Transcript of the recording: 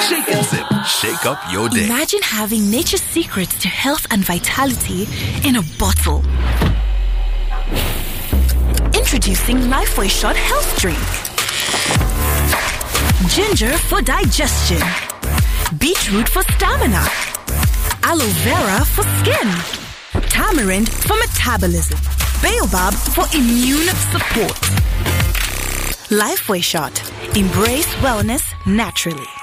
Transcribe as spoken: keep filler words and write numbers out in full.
Shake and sip. Shake up your day. Imagine having nature's secrets to health and vitality in a bottle. Introducing Lifeway Shot Health Drink. Ginger for digestion. Beetroot for stamina. Aloe vera for skin. Tamarind for metabolism. Baobab for immune support. Lifeway Shot. Embrace wellness naturally.